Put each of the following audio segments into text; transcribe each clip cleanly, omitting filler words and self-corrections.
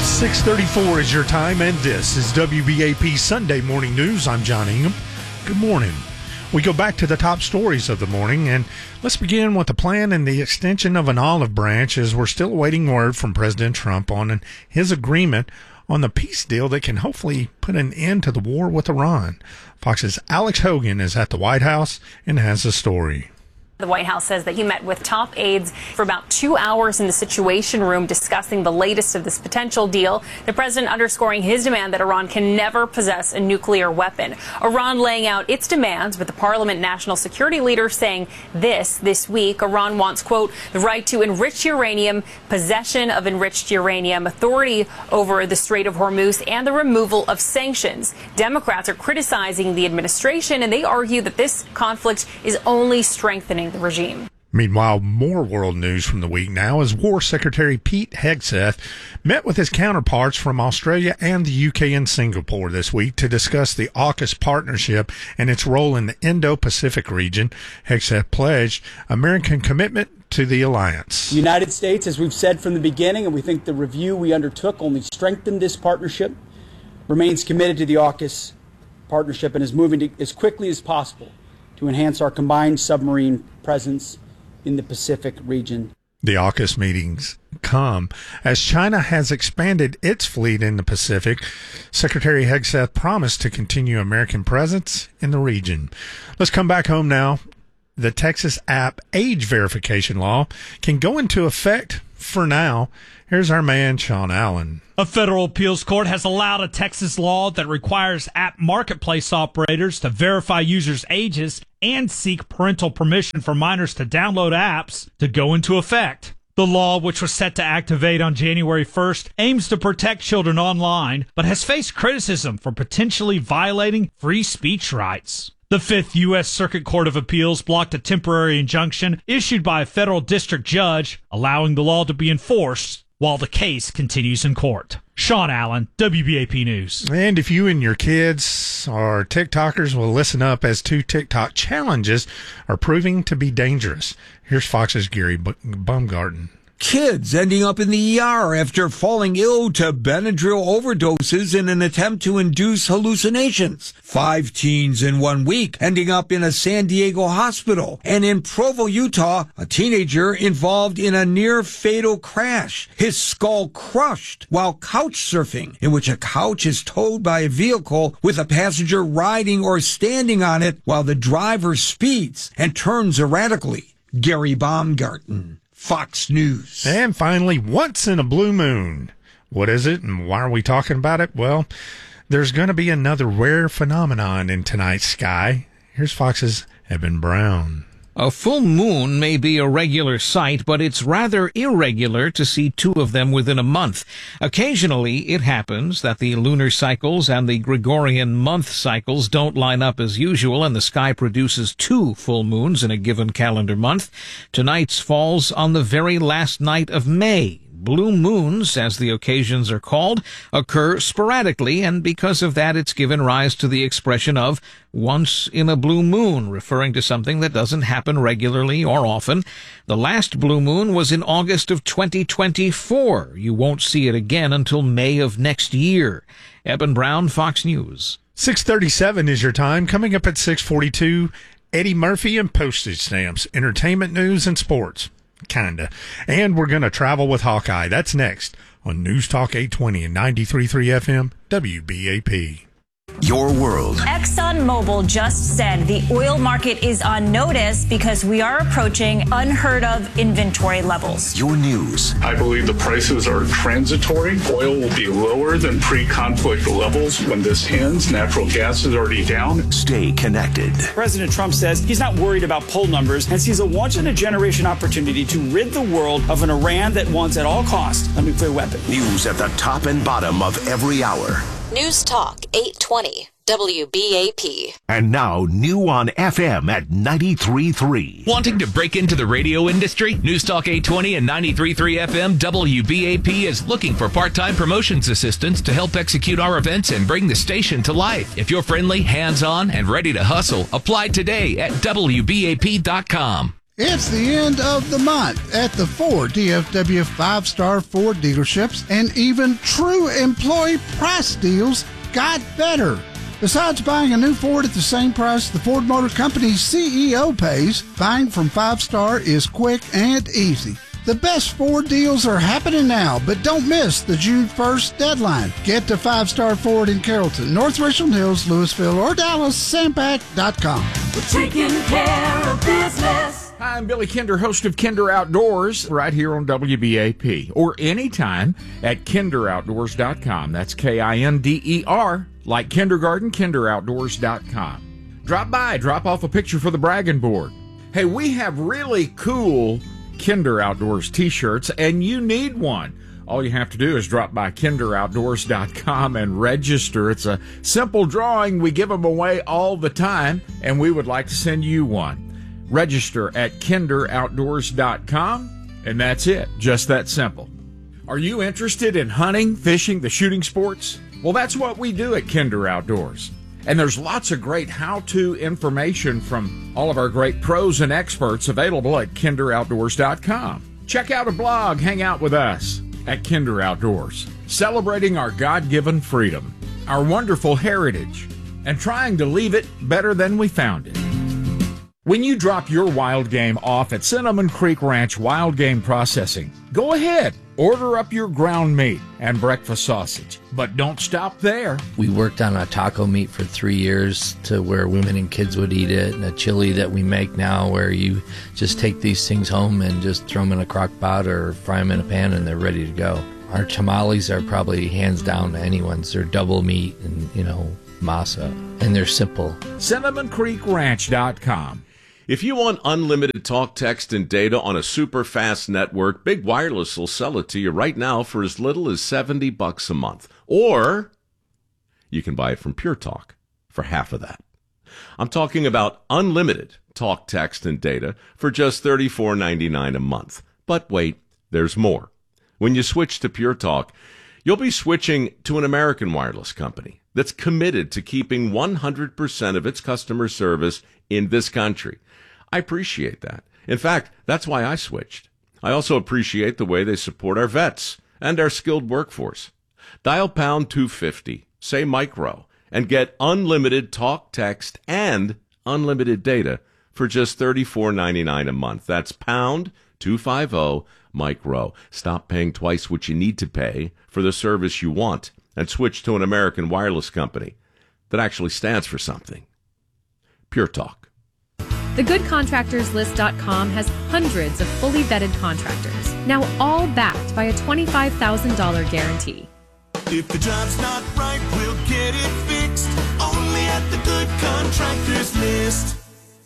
6:34 is your time, and this is WBAP Sunday Morning News. I'm John Ingham. Good morning. We go back to the top stories of the morning, and let's begin with the plan and the extension of an olive branch, as we're still awaiting word from President Trump on his agreement on the peace deal that can hopefully put an end to the war with Iran. Fox's Alex Hogan is at the White House and has the story. The White House says that he met with top aides for about 2 hours in the Situation Room discussing the latest of this potential deal. The president underscoring his demand that Iran can never possess a nuclear weapon. Iran laying out its demands, with the Parliament National Security Leader saying this week. Iran wants, quote, the right to enrich uranium, possession of enriched uranium, authority over the Strait of Hormuz, and the removal of sanctions. Democrats are criticizing the administration, and they argue that this conflict is only strengthening the regime. Meanwhile, more world news from the week now as War Secretary Pete Hegseth met with his counterparts from Australia and the UK and Singapore this week to discuss the AUKUS partnership and its role in the Indo-Pacific region. Hegseth pledged American commitment to the alliance. The United States, as we've said from the beginning, and we think the review we undertook only strengthened this partnership, remains committed to the AUKUS partnership and is moving as quickly as possible to enhance our combined submarine presence in the Pacific region. The AUKUS meetings come as China has expanded its fleet in the Pacific. Secretary Hegseth promised to continue American presence in the region. Let's come back home now. The Texas app age verification law can go into effect for now. Here's our man, Sean Allen. A federal appeals court has allowed a Texas law that requires app marketplace operators to verify users' ages and seek parental permission for minors to download apps to go into effect. The law, which was set to activate on January 1st, aims to protect children online, but has faced criticism for potentially violating free speech rights. The Fifth U.S. Circuit Court of Appeals blocked a temporary injunction issued by a federal district judge, allowing the law to be enforced while the case continues in court. Sean Allen, WBAP News. And if you and your kids or TikTokers will listen up, as 2 TikTok challenges are proving to be dangerous. Here's Fox's Gary Baumgarten. Kids ending up in the ER after falling ill to Benadryl overdoses in an attempt to induce hallucinations. 5 teens in 1 week ending up in a San Diego hospital. And in Provo, Utah, a teenager involved in a near-fatal crash. His skull crushed while couch surfing, in which a couch is towed by a vehicle with a passenger riding or standing on it while the driver speeds and turns erratically. Gary Baumgarten, Fox News. And finally, once in a blue moon. What is it, and why are we talking about it? Well, there's going to be another rare phenomenon in tonight's sky. Here's Fox's Eben Brown. A full moon may be a regular sight, but it's rather irregular to see 2 of them within a month. Occasionally, it happens that the lunar cycles and the Gregorian month cycles don't line up as usual, and the sky produces 2 full moons in a given calendar month. Tonight's falls on the very last night of May. Blue moons, as the occasions are called, occur sporadically, and because of that it's given rise to the expression of once in a blue moon, referring to something that doesn't happen regularly or often. The last blue moon was in August of 2024. You won't see it again until May of next year. Eben Brown, Fox News. 6:37 is your time. Coming up at 6:42, Eddie Murphy and postage stamps, entertainment news and sports. Kinda. And we're going to travel with Hawkeye. That's next on News Talk 820 and 93.3 FM WBAP. Your world. ExxonMobil just said the oil market is on notice because we are approaching unheard of inventory levels. Your news. I believe the prices are transitory. Oil will be lower than pre-conflict levels when this ends. Natural gas is already down. Stay connected. President Trump says he's not worried about poll numbers and sees a once-in-a-generation opportunity to rid the world of an Iran that wants at all costs a nuclear weapon. News at the top and bottom of every hour. News Talk 820 WBAP. And now, new on FM at 93.3. Wanting to break into the radio industry? News Talk 820 and 93.3 FM WBAP is looking for part-time promotions assistants to help execute our events and bring the station to life. If you're friendly, hands-on, and ready to hustle, apply today at WBAP.com. It's the end of the month at the 4 DFW 5-star Ford dealerships, and even true employee price deals got better. Besides buying a new Ford at the same price the Ford Motor Company's CEO pays, buying from 5-star is quick and easy. The best Ford deals are happening now, but don't miss the June 1st deadline. Get to 5-star Ford in Carrollton, North Richland Hills, Louisville, or Dallas, Sampac.com. We're taking care of business. Hi, I'm Billy Kinder, host of Kinder Outdoors, right here on WBAP, or anytime at kinderoutdoors.com. That's KINDER, like kindergarten, kinderoutdoors.com. Drop by, drop off a picture for the bragging board. Hey, we have really cool Kinder Outdoors t-shirts, and you need one. All you have to do is drop by kinderoutdoors.com and register. It's a simple drawing. We give them away all the time, and we would like to send you one. Register at kinderoutdoors.com, and that's it. Just that simple. Are you interested in hunting, fishing, the shooting sports? Well, that's what we do at Kinder Outdoors. And there's lots of great how-to information from all of our great pros and experts available at kinderoutdoors.com. Check out a blog, hang out with us at Kinder Outdoors, celebrating our God-given freedom, our wonderful heritage, and trying to leave it better than we found it. When you drop your wild game off at Cinnamon Creek Ranch Wild Game Processing, go ahead. Order up your ground meat and breakfast sausage, but don't stop there. We worked on a taco meat for 3 years to where women and kids would eat it, and a chili that we make now where you just take these things home and just throw them in a crock pot or fry them in a pan and they're ready to go. Our tamales are probably hands down anyone's. They're double meat and, masa, and they're simple. CinnamonCreekRanch.com. If you want unlimited talk, text, and data on a super fast network, Big Wireless will sell it to you right now for as little as $70 a month. Or you can buy it from Pure Talk for half of that. I'm talking about unlimited talk, text, and data for just $34.99 a month. But wait, there's more. When you switch to Pure Talk, you'll be switching to an American wireless company that's committed to keeping 100% of its customer service in this country. I appreciate that. In fact, that's why I switched. I also appreciate the way they support our vets and our skilled workforce. Dial pound 250, say micro, and get unlimited talk, text, and unlimited data for just $34.99 a month. That's pound 250 micro. Stop paying twice what you need to pay for the service you want and switch to an American wireless company that actually stands for something. Pure Talk. TheGoodContractorsList.com has hundreds of fully vetted contractors, now all backed by a $25,000 guarantee. If the job's not right, we'll get it fixed. Only at the Good Contractors List.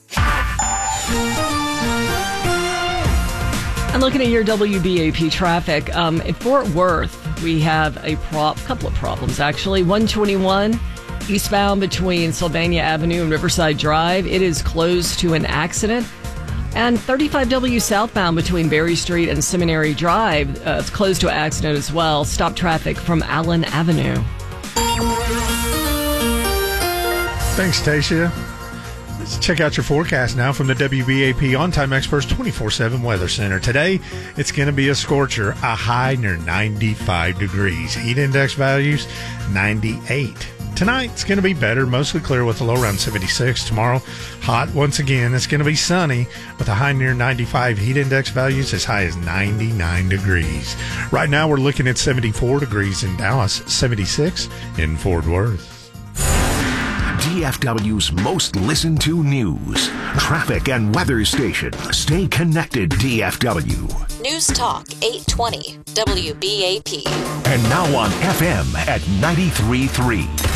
I'm looking at your WBAP traffic. In Fort Worth, we have a couple of problems, actually. 121 eastbound between Sylvania Avenue and Riverside Drive. It is closed to an accident. And 35W southbound between Berry Street and Seminary Drive, it's closed to an accident as well. Stop traffic from Allen Avenue. Thanks, Tasia. Let's check out your forecast now from the WBAP On-Time Experts 24/7 Weather Center. Today, it's going to be a scorcher, a high near 95 degrees. Heat index values, 98. Tonight, it's going to be better, mostly clear with a low around 76. Tomorrow, hot once again. It's going to be sunny with a high near 95. Heat index values as high as 99 degrees. Right now, we're looking at 74 degrees in Dallas, 76 in Fort Worth. DFW's most listened to news, traffic, and weather station. Stay connected, DFW. News Talk 820 WBAP. And now on FM at 93.3.